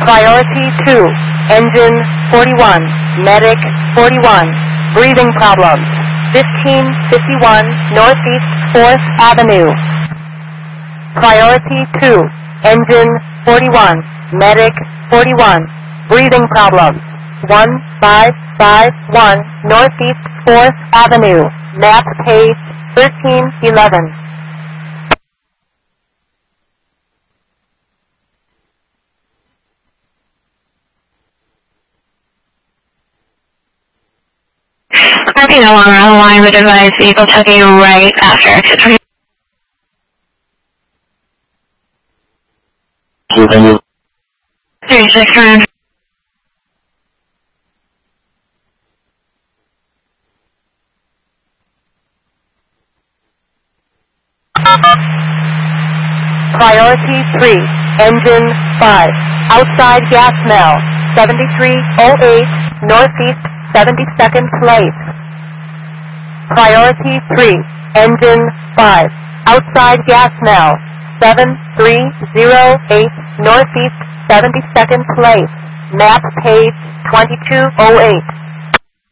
Priority 2, engine 41, medic 41, breathing problems, 1551 Northeast 4th Avenue. Priority 2, engine 41, medic 41, breathing problems, 1551 Northeast 4th Avenue, map page 1311. Parking no longer on the line, but advise vehicle taking right after exit 36 round. Priority 3, engine 5, outside gas smell, 7308 Northeast 72nd Place. Priority 3, engine 5, outside gas smell, 7308 Northeast 72nd Place, map page 2208.